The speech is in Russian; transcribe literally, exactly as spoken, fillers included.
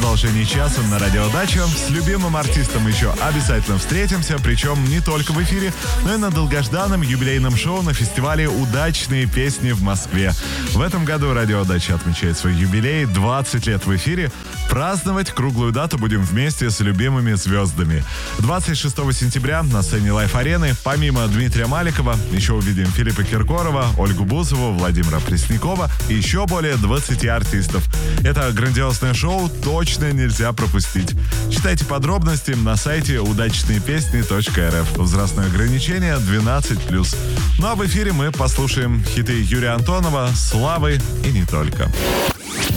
продолжении часа на радиодаче. С любимым артистом еще обязательно встретимся, причем не только в эфире, но и на долгожданном юбилейном шоу на фестивале «Удачные песни» в Москве. В этом году радиодача отмечает свой юбилей, двадцать лет в эфире. Праздновать круглую дату будем вместе с любимыми звездами. двадцать шестого сентября на сцене Лайф-арены помимо Дмитрия Маликова еще увидим Филиппа Киркорова, Ольгу Бузову, Владимира Преснякова и еще более двадцати артистов. Это грандиозное шоу точно нельзя пропустить. Читайте подробности на сайте удачные песни точка эр эф. Возрастное ограничение двенадцать плюс. Ну а в эфире мы послушаем хиты Юрия Антонова, Славы и не только.